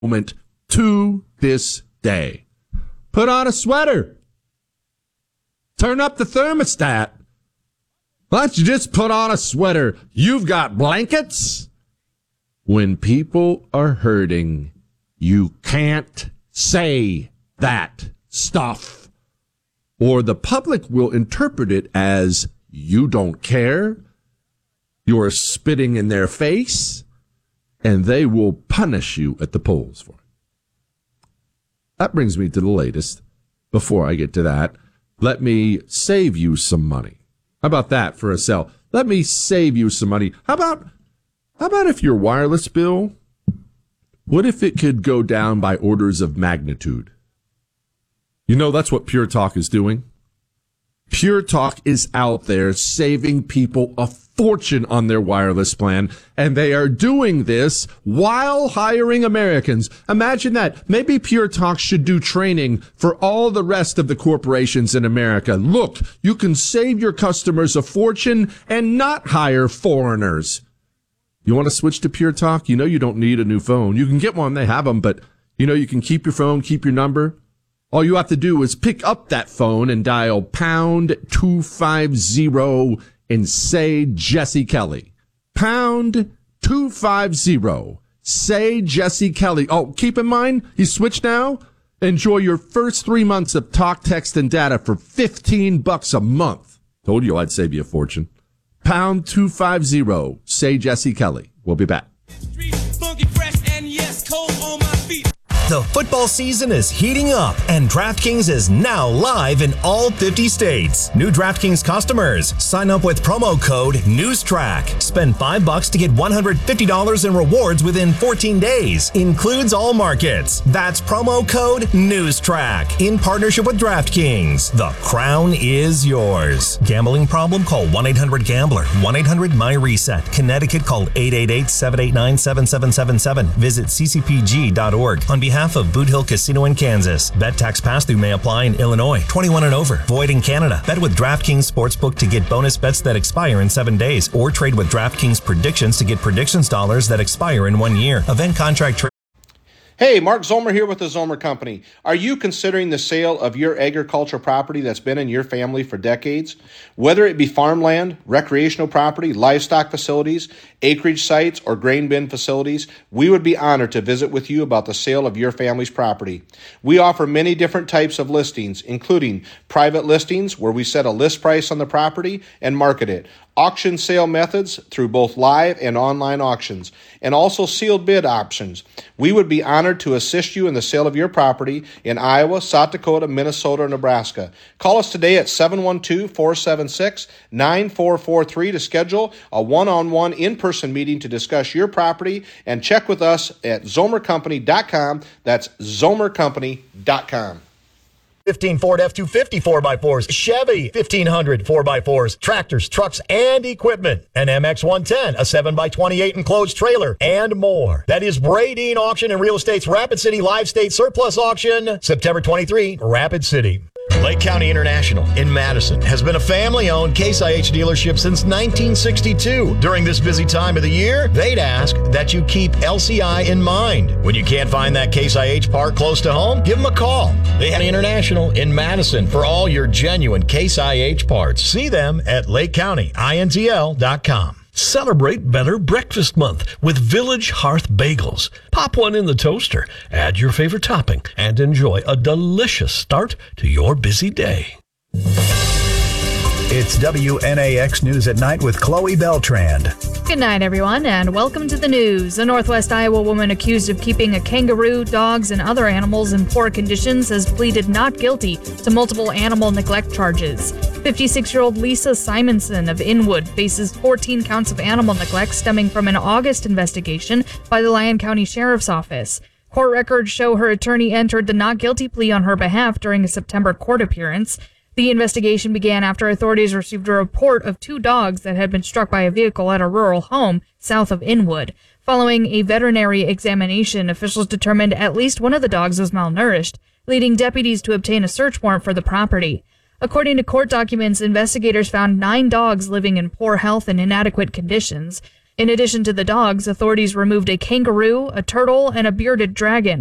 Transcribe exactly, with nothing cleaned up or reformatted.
moment to this day. Put on a sweater. Turn up the thermostat. Why don't you just put on a sweater? You've got blankets. When people are hurting, you can't say that stuff, or the public will interpret it as you don't care, you're spitting in their face, and they will punish you at the polls for it. That brings me to the latest. Before I get to that, let me save you some money. How about that for a sell? Let me save you some money. How about, how about if your wireless bill, what if it could go down by orders of magnitude? You know, that's what Pure Talk is doing. Pure Talk is out there saving people a fortune on their wireless plan, and they are doing this while hiring Americans. Imagine that. Maybe Pure Talk should do training for all the rest of the corporations in America. Look, you can save your customers a fortune and not hire foreigners. You want to switch to Pure Talk? You know you don't need a new phone. You can get one. They have them, but you know you can keep your phone, keep your number. All you have to do is pick up that phone and dial pound two five zero and say Jesse Kelly. Pound two five zero. Say Jesse Kelly. Oh, keep in mind, you switch now. Enjoy your first three months of talk, text, and data for fifteen bucks a month. Told you I'd save you a fortune. Pound two five zero. Say Jesse Kelly. We'll be back. Funky, fresh, and yes, cold on my feet. The football season is heating up, and DraftKings is now live in all fifty states. New DraftKings customers, sign up with promo code NEWSTRACK. Spend five bucks to get one hundred fifty dollars in rewards within fourteen days. Includes all markets. That's promo code NEWSTRACK. In partnership with DraftKings. The crown is yours. Gambling problem? Call one eight hundred gambler. one eight hundred my reset. Connecticut, call eight eight eight, seven eight nine, seven seven seven seven. Visit c c p g dot org. On behalf of Boot Hill Casino in Kansas. Bet tax pass-through may apply in Illinois. twenty-one and over. Void in Canada. Bet with DraftKings Sportsbook to get bonus bets that expire in seven days. Or trade with DraftKings Predictions to get predictions dollars that expire in one year. Event contract trade. Hey, Mark Zomer here with the Zomer Company. Are you considering the sale of your agricultural property that's been in your family for decades? Whether it be farmland, recreational property, livestock facilities, acreage sites, or grain bin facilities, we would be honored to visit with you about the sale of your family's property. We offer many different types of listings, including private listings where we set a list price on the property and market it, auction sale methods through both live and online auctions, and also sealed bid options. We would be honored to assist you in the sale of your property in Iowa, South Dakota, Minnesota, or Nebraska. Call us today at seven one two, four seven six, nine four four three to schedule a one-on-one in-person meeting to discuss your property, and check with us at zomer company dot com. That's zomer company dot com. fifteen Ford F two fifty four by fours, Chevy fifteen hundred four by fours, tractors, trucks, and equipment, an M X one ten, a seven by twenty-eight enclosed trailer, and more. That is Bradeen Auction and Real Estate's Rapid City Live State Surplus Auction, September twenty-third, Rapid City. Lake County International in Madison has been a family-owned Case I H dealership since nineteen sixty-two. During this busy time of the year, they'd ask that you keep L C I in mind. When you can't find that Case I H part close to home, give them a call. They have International in Madison for all your genuine Case I H parts. See them at lake county intl dot com. Celebrate Better Breakfast Month with Village Hearth Bagels. Pop one in the toaster, add your favorite topping, and enjoy a delicious start to your busy day. It's W N A X News at Night with Chloe Beltrand. Good night, everyone, and welcome to the news. A Northwest Iowa woman accused of keeping a kangaroo, dogs, and other animals in poor conditions has pleaded not guilty to multiple animal neglect charges. fifty-six-year-old Lisa Simonson of Inwood faces fourteen counts of animal neglect stemming from an August investigation by the Lyon County Sheriff's Office. Court records show her attorney entered the not guilty plea on her behalf during a September court appearance. The investigation began after authorities received a report of two dogs that had been struck by a vehicle at a rural home south of Inwood. Following a veterinary examination, officials determined at least one of the dogs was malnourished, leading deputies to obtain a search warrant for the property. According to court documents, investigators found nine dogs living in poor health and inadequate conditions. In addition to the dogs, authorities removed a kangaroo, a turtle, and a bearded dragon.